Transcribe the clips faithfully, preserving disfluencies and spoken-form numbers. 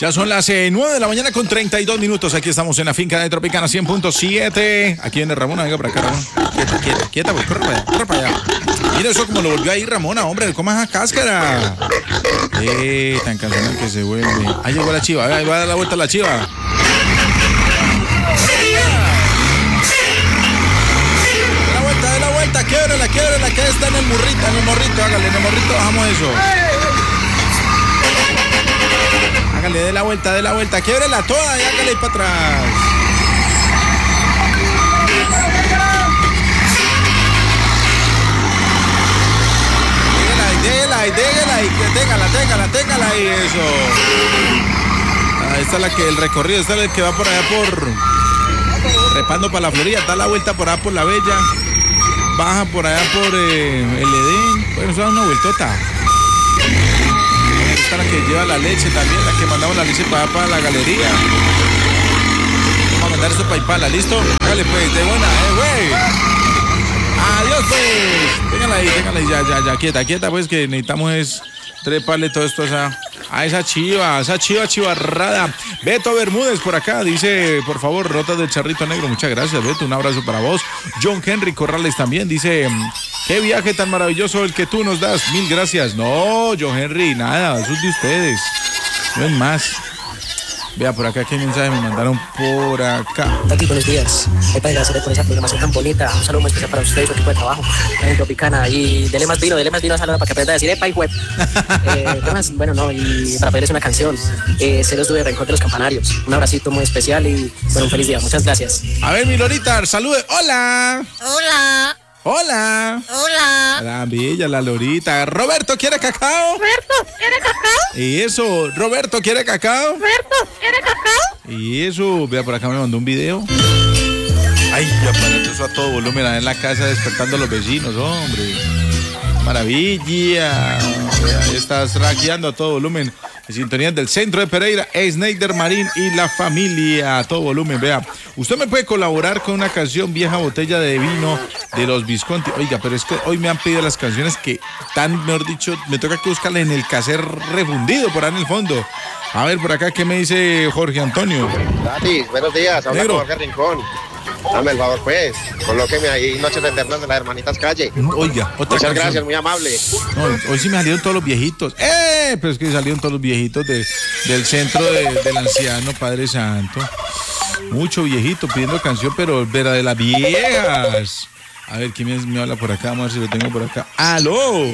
Ya son las eh, nueve de la mañana con treinta y dos minutos. Aquí estamos en la finca de Tropicana cien punto siete. Aquí viene Ramona, venga para acá, Ramona. Quieta, quieta, quieta, pues, corre para allá, corre para allá. Mira eso como lo volvió ahí Ramona, hombre, ¿cómo es esa cáscara? Eh, tan cansado que se vuelve. Ahí llegó la chiva, ahí va a dar la vuelta la chiva. De la vuelta, de la vuelta, quiebrela, quiebrela, que está en el morrito, en el morrito, hágale, en el morrito bajamos eso. Hágale, de la vuelta, de la vuelta, quiebrela toda y hágale ahí para atrás. Déjala ahí, déjala ahí, téngala, téngala, téngala ahí, eso. Ah, esta es la que, el recorrido, esta es el que va por allá por, trepando para la Florida, da la vuelta por allá por la Bella, baja por allá por eh, el Edén, bueno, eso da una vueltota. Esta es la que lleva la leche también, la que mandamos la leche para allá para la galería. Vamos a mandar esto para Ipala, ¿listo? Dale pues, de buena, eh, güey. Adiós pues, téngala ahí, téngala ahí, ya, ya, ya, quieta, quieta pues, que necesitamos es treparle todo esto a esa, a esa chiva, a esa chiva chivarrada. Beto Bermúdez por acá, dice, por favor, rotas del charrito negro, muchas gracias Beto, un abrazo para vos. John Henry Corrales también dice, qué viaje tan maravilloso el que tú nos das, mil gracias. No, John Henry, nada, eso es de ustedes, no es más. Vea por acá qué mensaje me mandaron por acá. Tati, buenos días. Hay para agradecerle por esa programación tan bonita. Un saludo muy especial para usted y su equipo de trabajo en Tropicana. Y dele más vino, dele más vino a Salada para que aprenda a decir epa y web. Eh, ¿Qué más? Bueno, no, y para pedirles una canción. Eh, Celos de Rencor de los Campanarios. Un abracito muy especial y bueno, un feliz día. Muchas gracias. A ver, mi Lorita, salude. Hola. Hola. Hola. Hola. La bella, la Lorita. Roberto, ¿quiere cacao? Roberto, ¿quiere cacao? Y eso, Roberto, ¿quiere cacao? Roberto, ¿quiere cacao? Y eso, vea, por acá me mandó un video. Ay, ya para eso a todo volumen, ahí en la casa despertando a los vecinos, hombre. Maravilla. Ahí estás raqueando a todo volumen. En sintonía del centro de Pereira, Snyder Marín y la familia, a todo volumen, vea. Usted me puede colaborar con una canción, Vieja Botella de Vino de los Visconti. Oiga, pero es que hoy me han pedido las canciones que tan, mejor dicho, me toca que buscarle en el caser refundido por ahí en el fondo. A ver, por acá, ¿qué me dice Jorge Antonio? Tati, buenos días, habla con Jorge Rincón. Dame el favor, pues, colóqueme ahí Noches de Eternas de las Hermanitas Calle. Oiga, otra Muchas canción. gracias, muy amable. No, hoy sí me salieron todos los viejitos. ¡Eh! Pero es que salieron todos los viejitos de, del centro de, del anciano, Padre Santo. Mucho viejito pidiendo canción, pero vera de las viejas. A ver, ¿quién me, me habla por acá? Vamos a ver si lo tengo por acá. ¡Aló!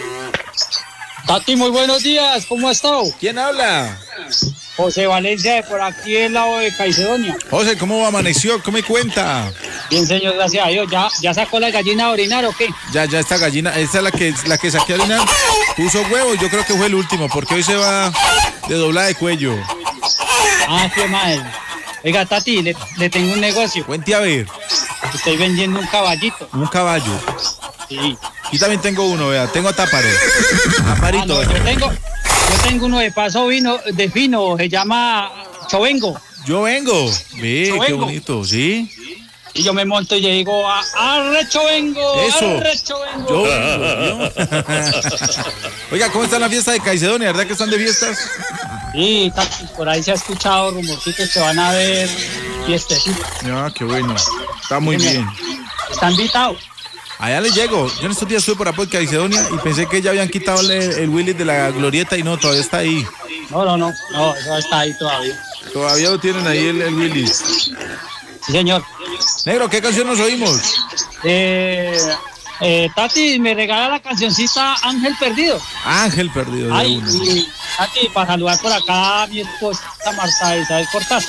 Tati, muy buenos días, ¿cómo ha estado? ¿Quién habla? José Valencia, de por aquí del lado de Caicedonia. José, ¿cómo amaneció? ¿Cómo me cuenta? Bien, señor, gracias a Dios. ¿Ya, ya sacó la gallina a orinar o qué? Ya, ya esta gallina, esta es la que, la que saqué a orinar. Puso huevos, yo creo que fue el último, porque hoy se va de doblada de cuello. Ah, qué madre. Oiga, Tati, le, le tengo un negocio. Cuente a ver. Estoy vendiendo un caballito. Un caballo. Sí. Y también tengo uno, vea, tengo a Táparo. Taparito. Ah, no, yo tengo, yo tengo uno de paso vino, de fino, se llama Chovengo. Yo vengo. Ve, Yo qué vengo. bonito, ¿sí? Y yo me monto y yo digo, arrecho vengo, Eso. arrecho vengo. Yo vengo, yo. Oiga, ¿cómo está la fiesta de Caicedonia? ¿Verdad que están de fiestas? Sí, Tati, por ahí se ha escuchado rumorcitos que van a ver fiestecitas. Ah, qué bueno. Está muy Sí, bien. Está invitado. Allá le llego. Yo en estos días estuve por Apoyo Caicedonia y pensé que ya habían quitado el, el Willy de la glorieta y no, todavía está ahí. No, no, no, no, eso está ahí todavía. Todavía lo tienen ahí el, el Willy. Sí, señor. Negro, ¿qué canción nos oímos? Eh, eh, Tati, me regala la cancioncita Ángel Perdido. Ángel Perdido. De Ay, uno. y Tati, para saludar por acá a mi esposa Marta Isabel Cortázar.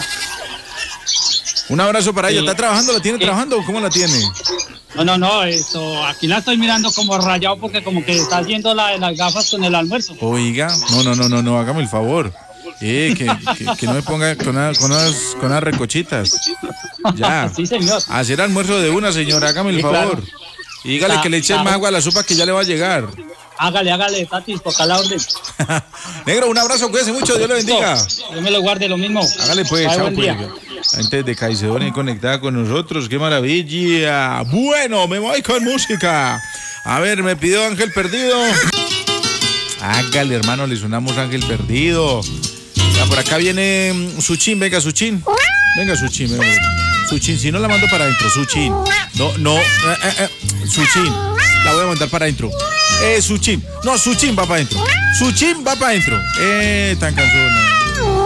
Un abrazo para ella. Sí. ¿Está trabajando? ¿La tiene Sí. trabajando? ¿Cómo la tiene? No, no, no, eso, aquí la estoy mirando como rayado porque como que está haciendo la de las gafas con el almuerzo. Oiga, no, no, no, no, no, hágame el favor. Eh, que, que, que no me ponga con, una, con, unas, con unas recochitas. Ya. Sí, señor. Hacer almuerzo de una, señora, hágame el Sí, favor. claro. Y dígale Claro, que le eche más claro. agua a la sopa que ya le va a llegar. Hágale, hágale, Tati, toca la orden. Negro, un abrazo, cuídese mucho, Dios le bendiga. Dios me lo guarde, lo mismo. Hágale pues, Bye, chao buen pues. día. Gente de Caicedonia conectada con nosotros, qué maravilla. Bueno, me voy con música. A ver, me pidió Ángel Perdido. Hágale, hermano, le sonamos Ángel Perdido. Ah, por acá viene mm, Suchín, venga Suchín. Venga Suchín, venga. Suchín, si no la mando para adentro, Suchín. No, no, eh, eh, eh. Suchín, la voy a mandar para adentro. Eh, Suchín. No, Suchín va para adentro. Suchín va para adentro. Eh, tan cansona.